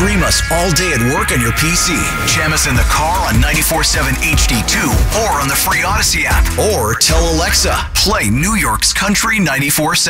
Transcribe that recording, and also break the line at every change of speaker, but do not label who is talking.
Stream us all day at work on your PC. Jam us in the car on 94.7 HD2 or on the free Odyssey app. Or tell Alexa, play New York's Country 94.7.